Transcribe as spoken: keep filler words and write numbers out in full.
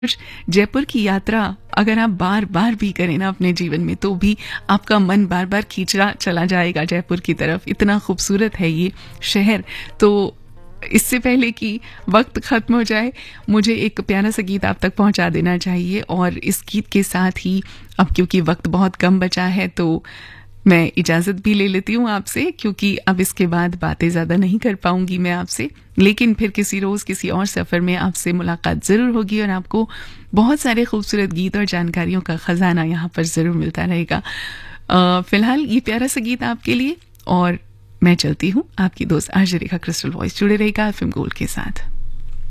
जयपुर की यात्रा अगर आप बार बार भी करें ना अपने जीवन में, तो भी आपका मन बार बार खींचना चला जाएगा जयपुर की तरफ। इतना खूबसूरत है ये शहर। तो इससे पहले कि वक्त ख़त्म हो जाए, मुझे एक प्यारा सा गीत आप तक पहुंचा देना चाहिए। और इस गीत के साथ ही अब क्योंकि वक्त बहुत कम बचा है, तो मैं इजाज़त भी ले लेती हूँ आपसे, क्योंकि अब इसके बाद बातें ज़्यादा नहीं कर पाऊंगी मैं आपसे। लेकिन फिर किसी रोज़ किसी और सफ़र में आपसे मुलाकात ज़रूर होगी और आपको बहुत सारे खूबसूरत गीत और जानकारियों का ख़जाना यहाँ पर ज़रूर मिलता रहेगा। अ, फ़िलहाल ये प्यारा सा गीत आपके लिए, और मैं चलती हूँ। आपकी दोस्त आरजे रेखा क्रिस्टल वॉइस जुड़े रहेगा एफएम गोल्ड के साथ।